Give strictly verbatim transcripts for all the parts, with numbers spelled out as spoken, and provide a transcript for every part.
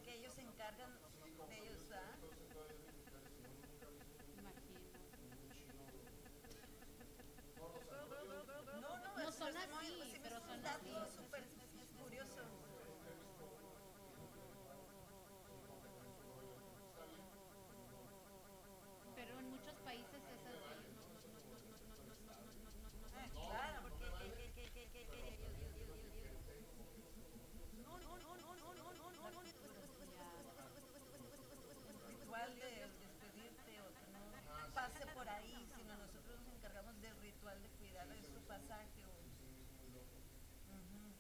porque ellos se encargan de ellos, ¿ah? Imagino. No, no, No es, son es muy, así, sí, pero es un son dato así. súper curioso. Pero en muchos países es así. No, no, no, no, no, no, no, no, no, no, no, no, Ah, no. claro, porque que, que, que, que, que, que, no, no, no, no, no, no, no, no, no, Ya. el ritual de despedirte o que no pase por ahí, sino nosotros nos encargamos del ritual de cuidar de su pasaje. O, ujú,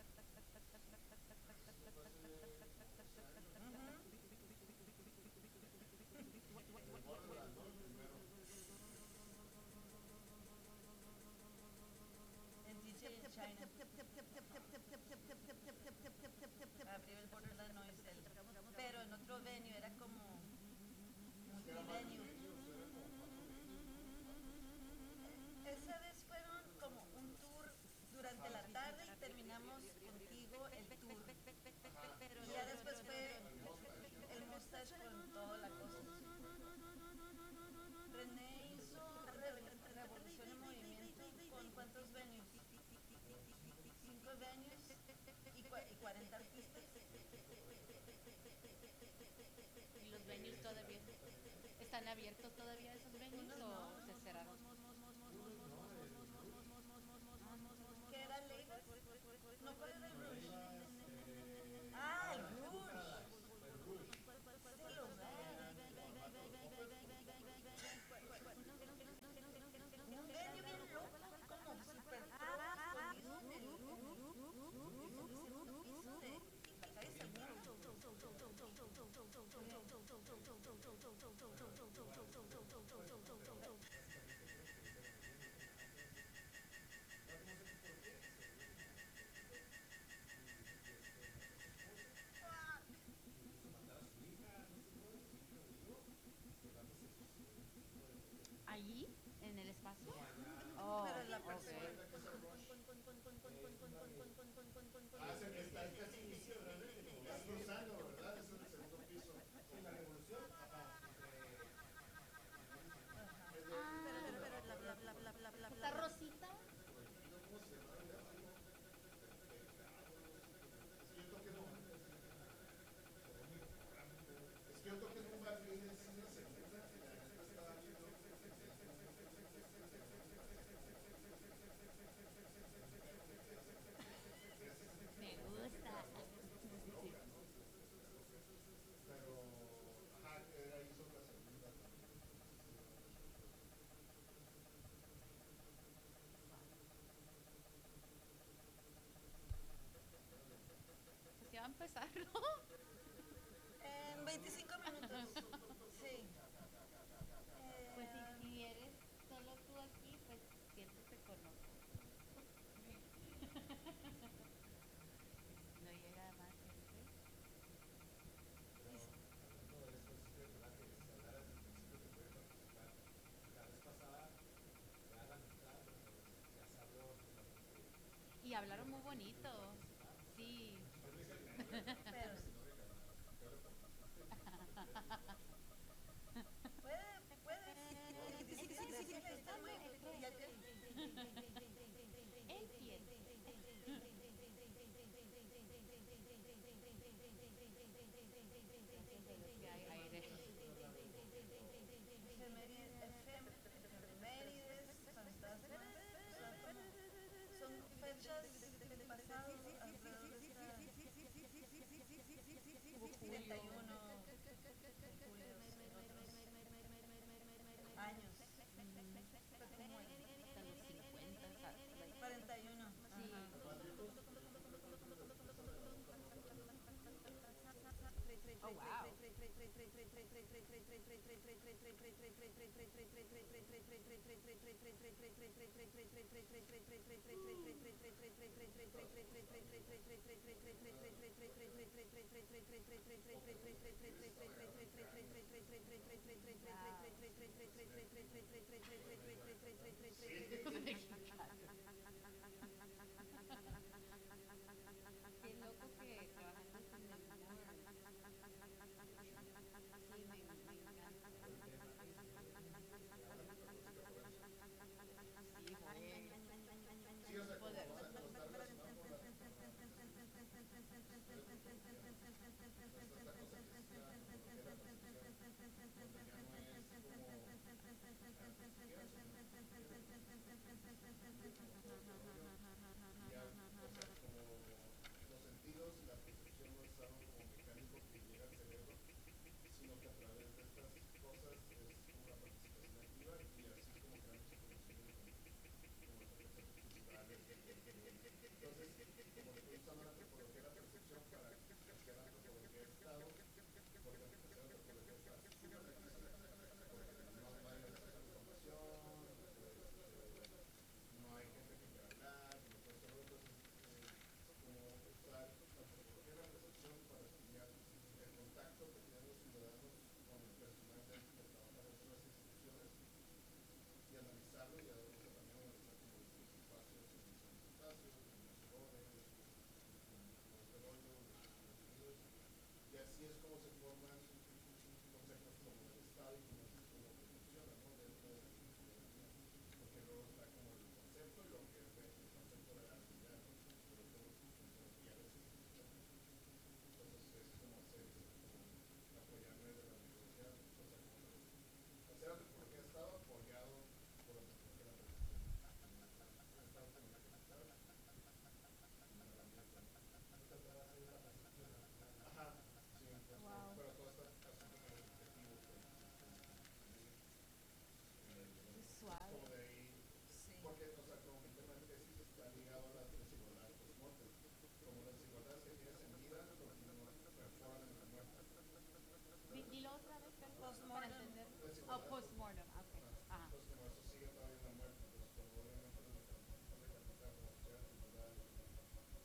ujú. En D J in China. Abrió el Borderland Noise, el, pero en otro venue, era como multivenue. Esa vez fueron como un tour durante la tarde y terminamos contigo el tour. Y ya después fue el mustache con toda la cosa. René hizo Re- Revolución en Movimiento con cuántos venues, cinco venues y, cua- y cuarenta artistas. ¿Y los venues todavía están abiertos todavía esos venues Unos o se no, cerraron? Ah, no que sabía. era Labor. No, ¿cuál era el Rouge? Ah, el Rouge. Sí, lo un venue bien loco, como super pro, escondido en el, en el, en el segundo piso de la calle Sarmiento. ¿Allí? ¿En el espacio? Oh, Pero en la ok. persona. Pero, pero, Ah, pero, bla, bla, bla, bla, bla, bla, bla, ¿está bla. Rosita? Me gusta. Pues ya va a empezar, ¿no? En veinticinco minutos. Sí. Pues si, Eh, si eres solo tú aquí, pues siéntete con nosotros. No llega más gente. Y hablaron muy bonito. Sí. pero sí. Puede, puede, sí, sí, sí, sí, sí, sí, está muy, Entiende, ya cree. que, Entiende. Gracias a Dios que hay aire. efemérides, efem, efemérides, fantasmas, o sea, como, son fechas del pasado alrededor de esta, hubo Julio. treinta y uno julios en otros años. Ujú. Fue como el Hasta los cincuenta, por ahí. cuarenta y uno. Ajá. Sí. Oh, wow. Wow. Qué loco que trabajando en televisión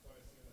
Eso es